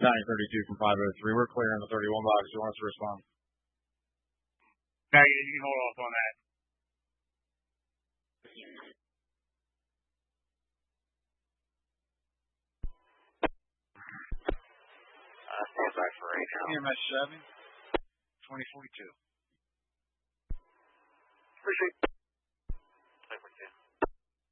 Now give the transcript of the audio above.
Battalion 32 from 503. We're clear on the 31 box. You want us to respond? No, you can hold off on that. Stand by for right now. EMS 7, 2042. Appreciate it.